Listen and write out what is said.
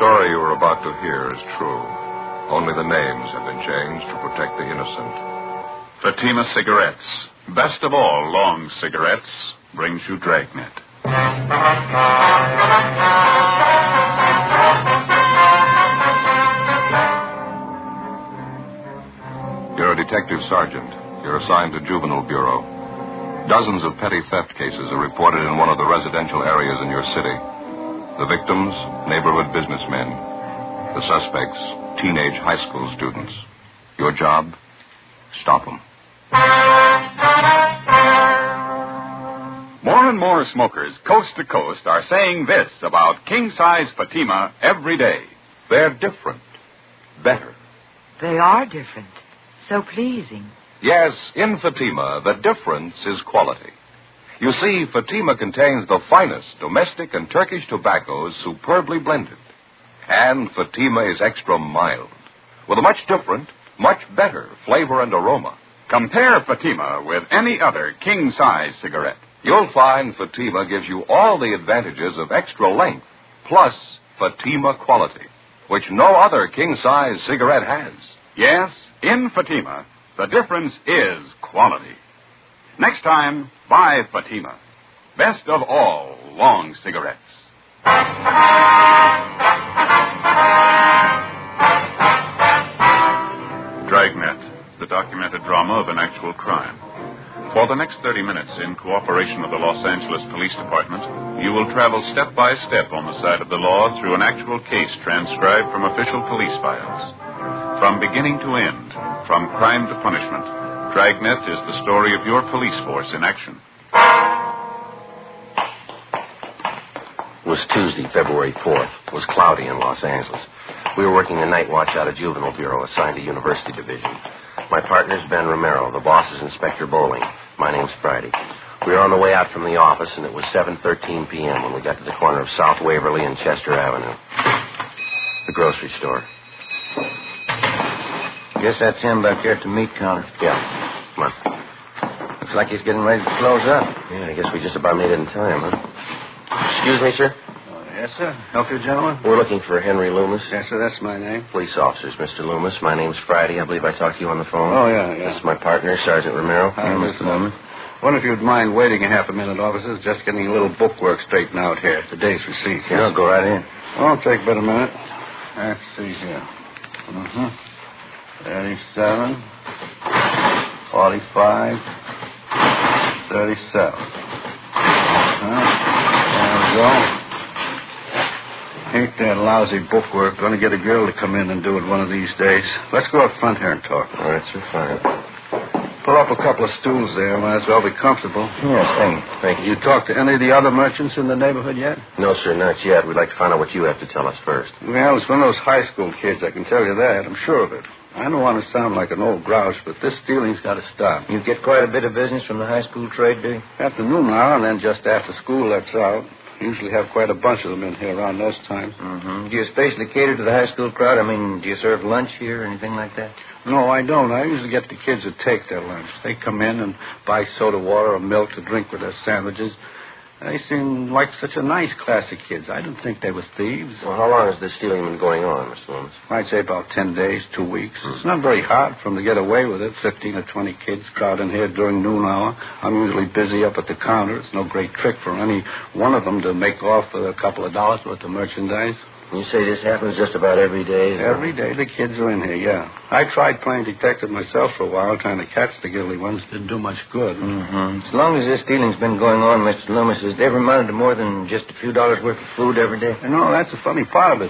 story you are about to hear is true. Only the names have been changed to protect the innocent. Fatima Cigarettes, best of all long cigarettes, brings you Dragnet. You're a detective sergeant. You're assigned to Juvenile Bureau. Dozens of petty theft cases are reported in one of the residential areas in your city. The victims, neighborhood businessmen. The suspects, teenage high school students. Your job? Stop them. More and more smokers, coast to coast, are saying this about king-size Fatima every day. They're different. Better. They are different. So pleasing. Yes, in Fatima, the difference is quality. You see, Fatima contains the finest domestic and Turkish tobaccos superbly blended. And Fatima is extra mild, with a much different, much better flavor and aroma. Compare Fatima with any other king-size cigarette. You'll find Fatima gives you all the advantages of extra length, plus Fatima quality, which no other king-size cigarette has. Yes, in Fatima, the difference is quality. Next time, buy Fatima. Best of all long cigarettes. Dragnet, the documented drama of an actual crime. For the next 30 minutes, in cooperation with the Los Angeles Police Department, you will travel step by step on the side of the law through an actual case transcribed from official police files. From beginning to end, from crime to punishment, Dragnet is the story of your police force in action. It was Tuesday, February 4th. It was cloudy in Los Angeles. We were working the night watch out of Juvenile Bureau, assigned to University Division. My partner's Ben Romero. The boss is Inspector Bowling. My name's Friday. We were on the way out from the office, and it was 7:13 p.m. when we got to the corner of South Waverly and Chester Avenue. The grocery store. Guess that's him back there at the meat counter. Yeah. Come on. Looks like he's getting ready to close up. Yeah, I guess we just about made it in time, huh? Excuse me, sir? Yes, sir. Help you, gentlemen? We're looking for Henry Loomis. Yes, sir. That's my name. Police officers, Mr. Loomis. My name's Friday. I believe I talked to you on the phone. Oh, yeah. This is my partner, Sergeant Romero. Hi, Mr. Loomis. Wonder if you'd mind waiting a half a minute, officers. Just getting a little bookwork straightened out here. Today's receipts. Yes. I'll go right in. Won't take but a minute. Let's see here. 37, 45, 37. There we go. Ain't that lousy bookwork going to get a girl to come in and do it one of these days? Let's go up front here and talk. All right, sir. Fine. Pull up a couple of stools there. Might as well be comfortable. Yes, thank you. You talked to any of the other merchants in the neighborhood yet? No, sir, not yet. We'd like to find out what you have to tell us first. Well, it's one of those high school kids, I can tell you that. I'm sure of it. I don't want to sound like an old grouch, but this stealing's got to stop. You get quite a bit of business from the high school trade, do you? Afternoon now, and then just after school lets out. Usually have quite a bunch of them in here around those times. Mm-hmm. Do you especially cater to the high school crowd? I mean, do you serve lunch here or anything like that? No, I don't. I usually get the kids to take their lunch. They come in and buy soda water or milk to drink with their sandwiches. They seem like such a nice class of kids. I didn't think they were thieves. Well, how long has this stealing been going on, Mr. Loomis? I'd say about 10 days, 2 weeks. It's not very hard for them to get away with it. 15 or 20 kids crowd in here during noon hour. I'm usually busy up at the counter. It's no great trick for any one of them to make off with a couple of dollars worth of merchandise. You say this happens just about every day? Every day the kids are in here, yeah. I tried playing detective myself for a while, trying to catch the guilty ones. Didn't do much good. Mm-hmm. As long as this stealing's been going on, Mr. Loomis, has it ever amounted to more than just a few dollars worth of food every day? You know, that's the funny part of it.